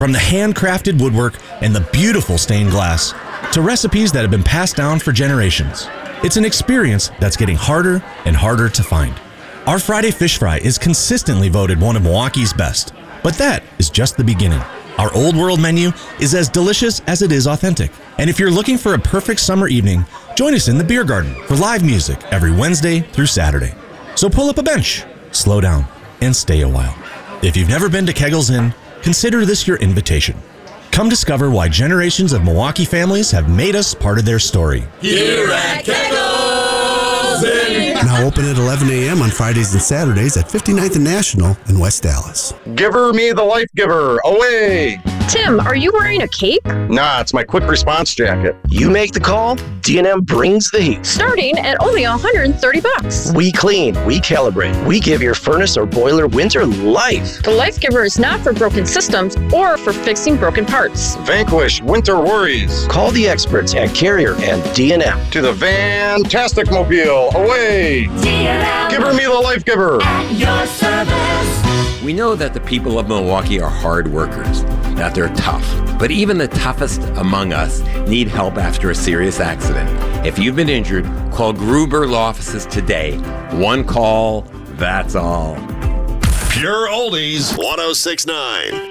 From the handcrafted woodwork and the beautiful stained glass to recipes that have been passed down for generations, it's an experience that's getting harder and harder to find. Our Friday Fish Fry is consistently voted one of Milwaukee's best, but that is just the beginning. Our Old World menu is as delicious as it is authentic. And if you're looking for a perfect summer evening, join us in the Beer Garden for live music every Wednesday through Saturday. So pull up a bench, slow down, and stay a while. If you've never been to Kegel's Inn, consider this your invitation. Come discover why generations of Milwaukee families have made us part of their story. Here at Kegel's Inn. Now open at 11 a.m. on Fridays and Saturdays at 59th and National in West Dallas. Giver me the life giver, away! Tim, are you wearing a cape? Nah, it's my quick response jacket. You make the call, D&M brings the heat. Starting at only $130. We clean, we calibrate, we give your furnace or boiler winter life. The Life Giver is not for broken systems or for fixing broken parts. Vanquish winter worries. Call the experts at Carrier and D&M. To the Fantastic Mobile, away! D&M. Giver me the life giver. At your service. We know that the people of Milwaukee are hard workers, that they're tough. But even the toughest among us need help after a serious accident. If you've been injured, call Gruber Law Offices today. One call, that's all. Pure Oldies 106.9.